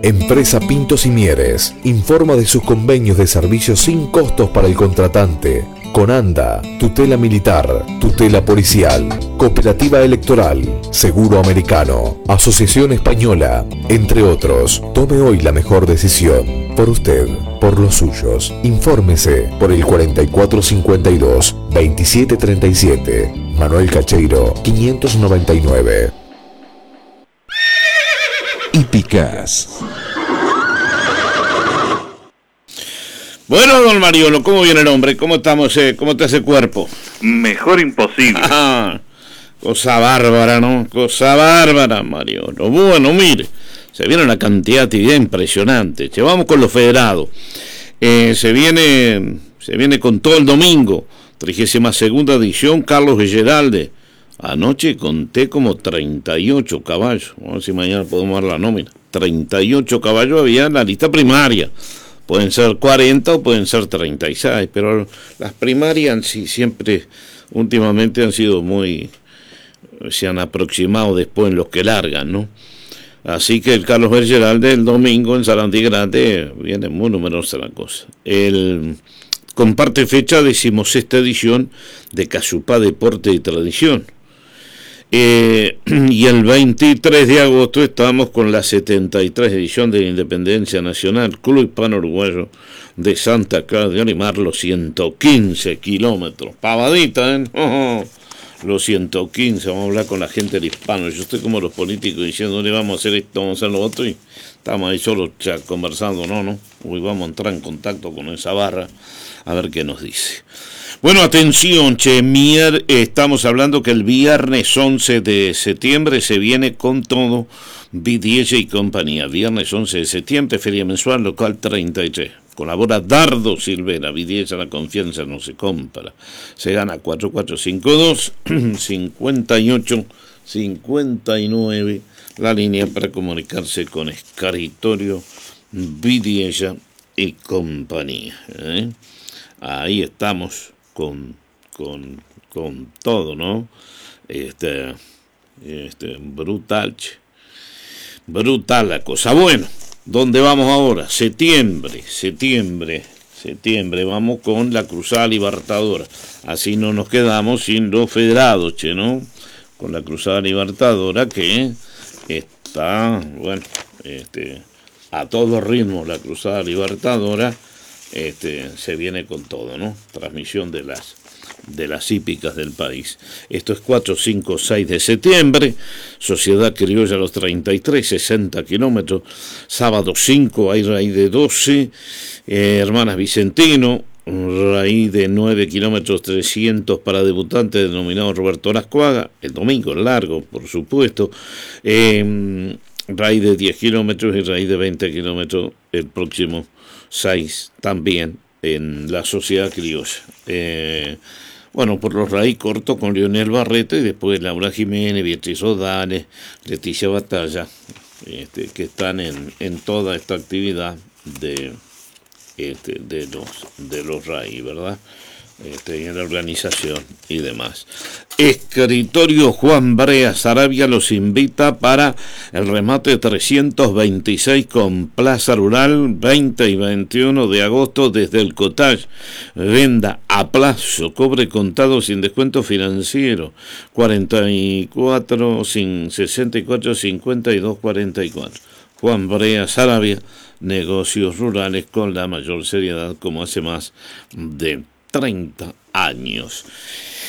Empresa Pintos y Mieres informa de sus convenios de servicios sin costos para el contratante. Conanda, tutela militar, tutela policial, cooperativa electoral, seguro americano, asociación española, entre otros. Tome hoy la mejor decisión. Por usted, por los suyos. Infórmese por el 4452-2737. Manuel Cacheiro, 599. Hípicas. Bueno, don Mariolo, ¿cómo viene el hombre? ¿Cómo estamos? ¿Cómo está ese cuerpo? Mejor imposible. Cosa bárbara, ¿no? Cosa bárbara, Mariolo. Bueno, mire, se viene una cantidad de actividad impresionante. Vamos con los federados. Se viene con todo el domingo. 32ª edición, Carlos Villaralde. Anoche conté como 38 caballos. Vamos a ver si mañana podemos dar la nómina. 38 caballos había en la lista primaria. Pueden ser 40 o pueden ser 36, pero las primarias sí, siempre, últimamente han sido se han aproximado después en los que largan, ¿no? Así que el Carlos Bergeralde el domingo en Sarandí Grande viene muy numerosa la cosa. Comparte fecha 16ª edición de Cazupá Deporte y Tradición. Y el 23 de agosto estamos con la 73 edición de la Independencia Nacional, Club Hispano Uruguayo de Santa Cruz de Olimar, los 115 kilómetros. Pavadita, ¿eh? Los 115, vamos a hablar con la gente del hispano. Yo estoy como los políticos diciendo, vamos a hacer esto, vamos a hacer lo otro, y estamos ahí solo conversando, no. Hoy vamos a entrar en contacto con esa barra a ver qué nos dice. Bueno, atención, estamos hablando que el viernes 11 de septiembre se viene con todo Vidiella y compañía. Viernes 11 de septiembre, feria mensual, local 33. Colabora Dardo Silvera, Vidiella, la confianza no se compra. Se gana 4452-58-59, la línea para comunicarse con Escaritorio Vidiella y compañía. Ahí estamos con todo, ¿no? Brutal la cosa. Bueno, ¿dónde vamos ahora? Septiembre, vamos con la Cruzada Libertadora. Así no nos quedamos sin los federados, ¿no? Con la Cruzada Libertadora que está, bueno, a todo ritmo la Cruzada Libertadora. Se viene con todo, ¿no? Transmisión de las hípicas del país. Esto es 4, 5, 6 de septiembre. Sociedad Criolla los 33, 60 kilómetros. Sábado 5 hay raíz de 12. Hermanas Vicentino, raíz de 9 kilómetros 300 para debutantes, denominado Roberto Lascuaga. El domingo largo, por supuesto. Raíz de 10 kilómetros y raíz de 20 kilómetros el próximo 6 también en la Sociedad Criolla. Bueno, por los raíz corto con Leonel Barreto y después Laura Jiménez, Beatriz Odales, Leticia Batalla, que están en toda esta actividad de los raíz, ¿verdad? En la organización y demás. Escritorio Juan Brea Sarabia los invita para el remate 326 con Plaza Rural 20 y 21 de agosto desde el Cottage. Venda a plazo, cobre contado sin descuento financiero, 44 sin 64 52 44. Juan Brea Sarabia, negocios rurales con la mayor seriedad como hace más de 30 años.